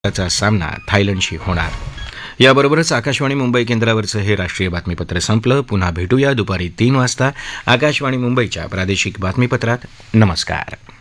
चा सामना थायलंडशी होणार. याबरोबरच आकाशवाणी मुंबई केंद्रावरचं हे राष्ट्रीय बातमीपत्र संपलं. पुन्हा भेटूया दुपारी 3 वाजता आकाशवाणी मुंबईच्या प्रादेशिक बातमीपत्रात. नमस्कार.